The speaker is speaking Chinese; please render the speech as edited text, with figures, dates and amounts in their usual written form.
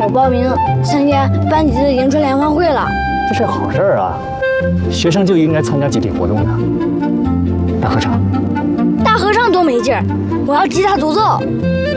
我报名参加班级的迎春联欢会了。 这是好事啊，学生就应该参加集体活动的。大合唱， 大合唱多没劲儿，我要吉他独奏。